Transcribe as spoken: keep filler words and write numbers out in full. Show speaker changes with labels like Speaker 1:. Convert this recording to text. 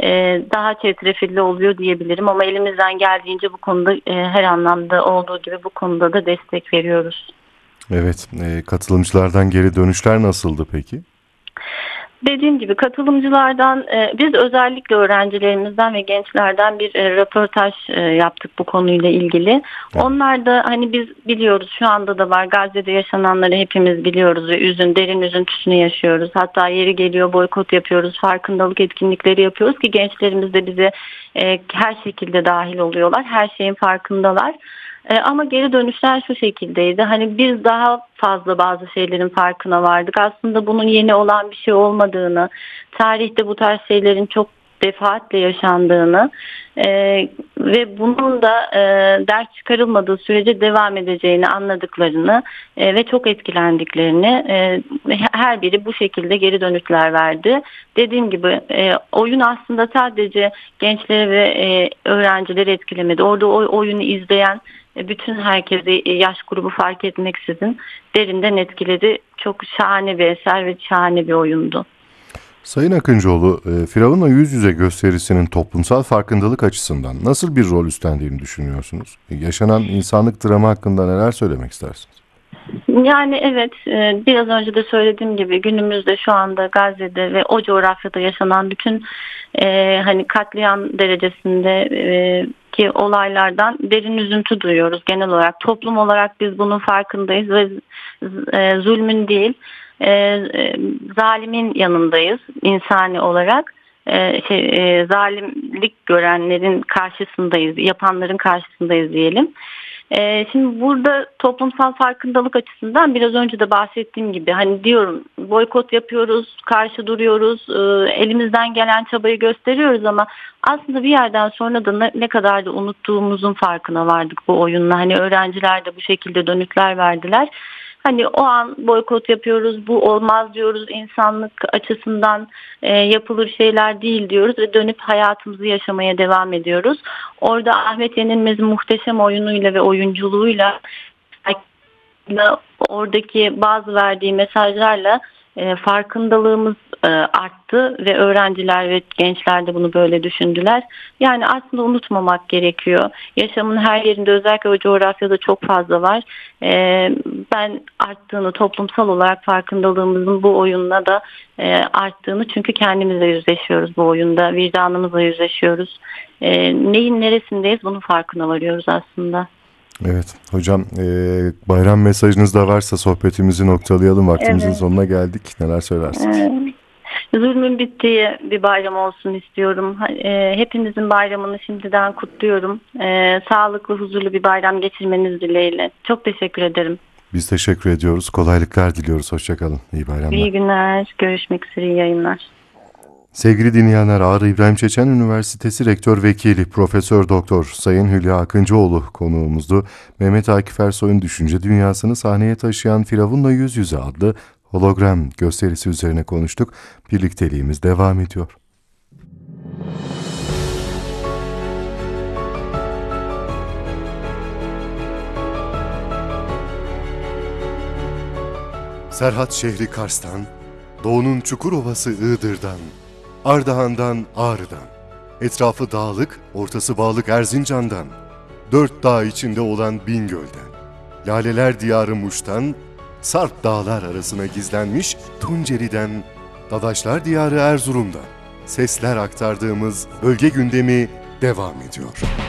Speaker 1: daha çetrefilli oluyor diyebilirim. Ama elimizden geldiğince bu konuda her anlamda olduğu gibi bu konuda da destek veriyoruz.
Speaker 2: Evet, e, katılımcılardan geri dönüşler nasıldı peki?
Speaker 1: Dediğim gibi katılımcılardan e, biz özellikle öğrencilerimizden ve gençlerden bir e, röportaj e, yaptık bu konuyla ilgili.
Speaker 2: Evet.
Speaker 1: Onlar da hani biz biliyoruz, şu anda da var, Gazze'de yaşananları hepimiz biliyoruz ve üzün, derin üzüntüsünü yaşıyoruz. Hatta yeri geliyor boykot yapıyoruz, farkındalık etkinlikleri yapıyoruz ki gençlerimiz de bize e, her şekilde dahil oluyorlar. Her şeyin farkındalar. E, ama geri dönüşler şu şekildeydi. Hani biz daha fazla bazı şeylerin farkına vardık. Aslında bunun yeni olan bir şey olmadığını, tarihte bu tarz şeylerin çok defaatle yaşandığını e, ve bunun da e, ders çıkarılmadığı sürece devam edeceğini anladıklarını e, ve çok etkilendiklerini, e, her biri bu şekilde geri dönüşler verdi. Dediğim gibi e, oyun aslında sadece gençleri ve e, öğrencileri etkilemedi. Orada o oyunu izleyen bütün herkesi, yaş grubu fark etmeksizin derinden etkiledi. Çok şahane bir eser ve şahane bir oyundu.
Speaker 2: Sayın Akıncıoğlu, Firavun'la Yüz Yüze gösterisinin toplumsal farkındalık açısından nasıl bir rol üstlendiğini düşünüyorsunuz? Yaşanan insanlık dramı hakkında neler söylemek istersiniz?
Speaker 1: Yani evet, biraz önce de söylediğim gibi günümüzde şu anda Gazze'de ve o coğrafyada yaşanan bütün e, hani katliam derecesinde e, ki olaylardan derin üzüntü duyuyoruz genel olarak. Toplum olarak biz bunun farkındayız ve e, zulmün değil e, e, zalimin yanındayız insani olarak. E, şey, e, zalimlik görenlerin karşısındayız, yapanların karşısındayız diyelim. Ee, şimdi burada toplumsal farkındalık açısından biraz önce de bahsettiğim gibi hani diyorum boykot yapıyoruz, karşı duruyoruz, e, elimizden gelen çabayı gösteriyoruz ama aslında bir yerden sonra da ne, ne kadar da unuttuğumuzun farkına vardık bu oyunla. Hani öğrenciler de bu şekilde dönütler verdiler. Hani o an boykot yapıyoruz, bu olmaz diyoruz, insanlık açısından e, yapılır şeyler değil diyoruz ve dönüp hayatımızı yaşamaya devam ediyoruz. Orada Ahmet Yenilmez'in muhteşem oyunuyla ve oyunculuğuyla, oradaki bazı verdiği mesajlarla e, farkındalığımız e, arttı ve öğrenciler ve gençler de bunu böyle düşündüler. Yani aslında unutmamak gerekiyor. Yaşamın her yerinde, özellikle o coğrafyada çok fazla var. E, ben arttığını, toplumsal olarak farkındalığımızın bu oyunla da e, arttığını, çünkü kendimizle yüzleşiyoruz bu oyunda, vicdanımızla yüzleşiyoruz. E, neyin neresindeyiz bunun farkına varıyoruz aslında.
Speaker 2: Evet hocam, e, bayram mesajınız da varsa sohbetimizi noktalayalım. Vaktimizin
Speaker 1: Evet.
Speaker 2: sonuna geldik. Neler söylersiniz?
Speaker 1: Evet. Zulmün bittiği bir bayram olsun istiyorum. E, hepinizin bayramını şimdiden kutluyorum. E, sağlıklı, huzurlu bir bayram geçirmeniz dileğiyle. Çok teşekkür ederim.
Speaker 2: Biz teşekkür ediyoruz. Kolaylıklar diliyoruz. Hoşçakalın. İyi bayramlar.
Speaker 1: İyi günler. Görüşmek üzere. İyi yayınlar.
Speaker 2: Sevgili dinleyenler, Ağrı İbrahim Çeçen Üniversitesi Rektör Vekili Profesör Doktor Sayın Hülya Akıncıoğlu konuğumuzdu. Mehmet Akif Ersoy'un düşünce dünyasını sahneye taşıyan Firavun'la Yüz Yüze adlı hologram gösterisi üzerine konuştuk. Birlikteliğimiz devam ediyor. Serhat şehri Kars'tan, Doğu'nun Çukurova'sı Iğdır'dan, Ardahan'dan Ağrı'dan, etrafı dağlık, ortası bağlık Erzincan'dan, dört dağ içinde olan Bingöl'den, Laleler Diyarı Muş'tan, Sarp dağlar arasına gizlenmiş Tunceli'den, Dadaşlar Diyarı Erzurum'dan, sesler aktardığımız bölge gündemi devam ediyor.